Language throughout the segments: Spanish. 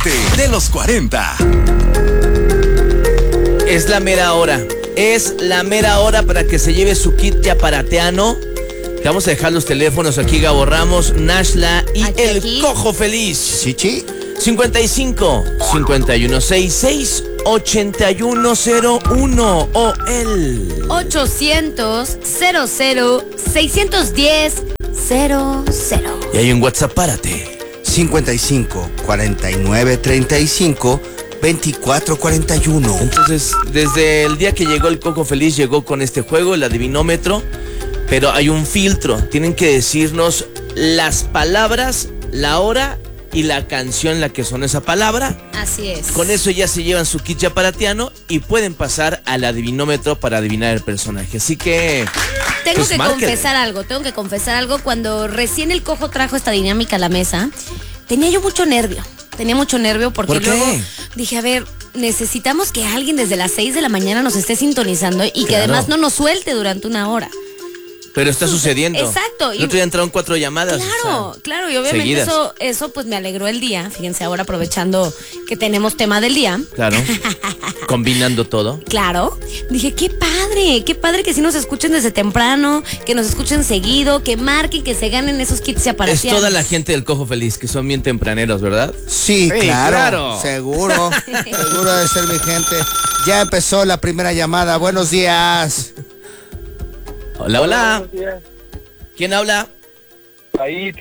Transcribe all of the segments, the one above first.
parte de los 40. Es la mera hora. Es la mera hora para que se lleve su kit yaparatiano. Te vamos a dejar los teléfonos aquí, Gabo Ramos, Nashla y el Cojo Feliz. Chichi. 55 5166 8101 o el 800 00 610 00. Y hay un WhatsApp, párate. 55 49 35 24 41. Entonces, desde el día que llegó el Cojo Feliz, llegó con este juego, el adivinómetro, pero hay un filtro. Tienen que decirnos las palabras, la hora y la canción en la que son esa palabra. Así es. Con eso ya se llevan su kit yaparatiano y pueden pasar al adivinómetro para adivinar el personaje. Así que... Tengo pues que márquenle. confesar algo. Cuando recién el Cojo trajo esta dinámica a la mesa, tenía mucho nervio porque ¿Por qué? luego dije, a ver, necesitamos que alguien desde las 6 de la mañana nos esté sintonizando y que Claro. además no nos suelte durante una hora. Pero está sucediendo. Exacto. El otro día entraron 4 llamadas. Claro, o sea, claro, y obviamente seguidas. eso pues me alegró el día. Fíjense, ahora aprovechando que tenemos tema del día. Claro. Combinando todo. Claro, dije, qué padre que sí nos escuchen desde temprano, que nos escuchen seguido, que marquen, que se ganen esos kits Es yaparatianos. toda la gente del Cojo Feliz, que son bien tempraneros, ¿verdad? Sí, Sí, claro. claro. Seguro. Seguro de ser mi gente. Ya empezó la primera llamada. Buenos días. Hola, hola. Buenos días. ¿Quién habla? Said.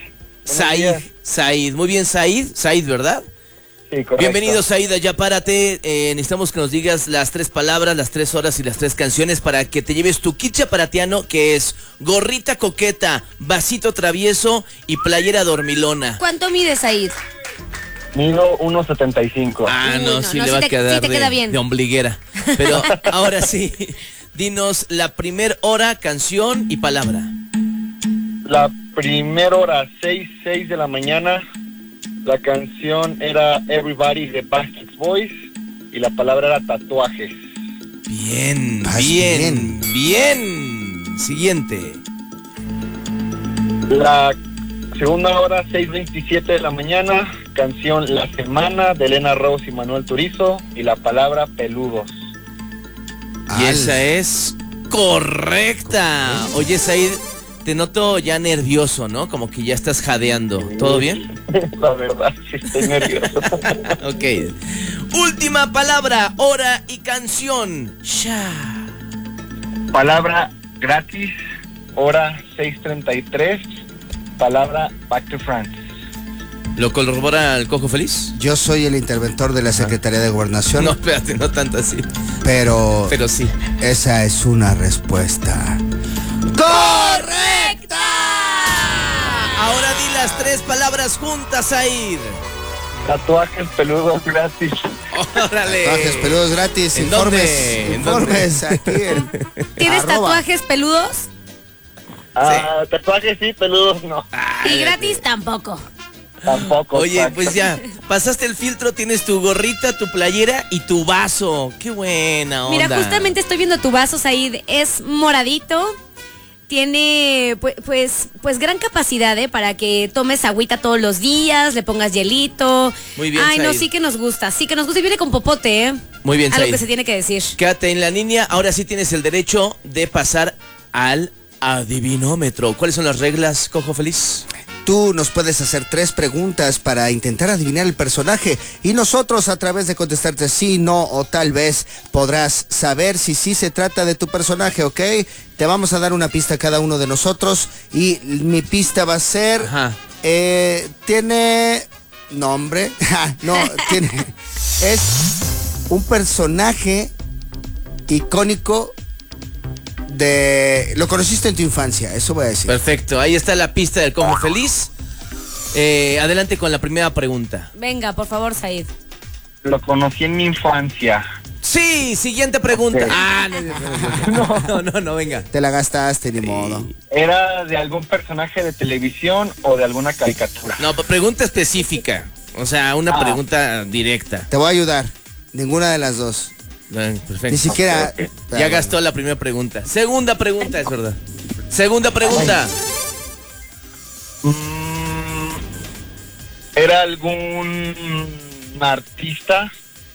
Said. Muy bien, Said, ¿verdad? Sí, correcto. Bienvenido, Said, ya párate. Necesitamos que nos digas las 3 palabras, las 3 horas y las 3 canciones para que te lleves tu kit yaparatiano, que es gorrita coqueta, vasito travieso y playera dormilona. ¿Cuánto mides, Said? Mido 1.75. Ah, Uy, no, no, sí no, le sí va te- a quedar sí te queda bien. de ombliguera. Pero ahora sí, dinos la primer hora, canción y palabra. La primera hora, 6 de la mañana. La canción era Everybody de Backstreet Boys y la palabra era tatuajes. Bien, Vas bien. Siguiente. La segunda hora, 6:27 de la mañana. Canción La Semana de Elena Rose y Manuel Turizo y la palabra peludos. Y esa es correcta. Oye, Said, te noto ya nervioso, ¿no? Como que ya estás jadeando. ¿Todo bien? La verdad, sí estoy nervioso. Ok. Última palabra, hora y canción. Ya. Palabra gratis, hora 6:33. Palabra Back to France. ¿Lo corrobora el Cojo Feliz? Yo soy el interventor de la Secretaría de Gobernación, No, espérate, no tanto así. pero sí. esa es una respuesta. ¡Correcta! Ahora di las 3 palabras juntas, Said. Tatuajes peludos gratis. Órale. Tatuajes peludos gratis. ¿En Informes. dónde? ¿En Informes aquí en ¿Tienes @ tatuajes peludos? Tatuajes sí, peludos no. Y gratis tampoco. Tampoco. Oye, exacto. pues ya, pasaste el filtro, tienes tu gorrita, tu playera y tu vaso. ¡Qué buena onda! Mira, justamente estoy viendo tu vaso, Said. Es moradito. Tiene pues gran capacidad, para que tomes agüita todos los días, le pongas hielito. Muy bien, Ay, no, Said. sí que nos gusta. Y viene con popote, ¿eh? Muy bien, Algo Said. que se tiene que decir. Quédate en la línea, ahora sí tienes el derecho de pasar al adivinómetro. ¿Cuáles son las reglas, Cojo Feliz? Tú nos puedes hacer 3 preguntas para intentar adivinar el personaje y nosotros, a través de contestarte sí, no o tal vez, podrás saber si sí se trata de tu personaje, ¿ok? Te vamos a dar una pista a cada uno de nosotros y mi pista va a ser... Ajá. Tiene nombre. No, tiene... Es un personaje icónico lo conociste en tu infancia, eso voy a decir. Perfecto, ahí está la pista del Cojo Feliz. Adelante con la primera pregunta. Venga, por favor, Said. Lo conocí en mi infancia. Sí, siguiente pregunta. Ok. Ah, no, venga. Te la gastaste, ni modo. ¿Era de algún personaje de televisión o de alguna caricatura? No, pregunta específica. O sea, una pregunta directa. Te voy a ayudar. Ninguna de las dos. Perfecto. Ni siquiera... Ya gastó la primera pregunta. Segunda pregunta, es verdad. Segunda pregunta. ¿Era algún ¿Un artista?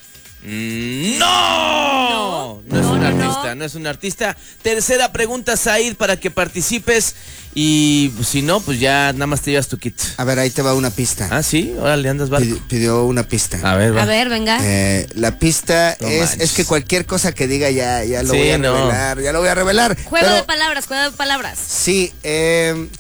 No, no es un artista, no es un artista. Tercera pregunta, Said, para que participes. Y pues, si no, pues ya nada más te llevas tu kit. A ver, ahí te va una pista. Ah, sí, órale, andas barco. Pidió una pista. A ver, va. A ver, venga. La pista No es manches. que cualquier cosa que diga ya lo Sí, voy a no. revelar, ya lo voy a revelar. Juego Pero, de palabras, juego de palabras. sí,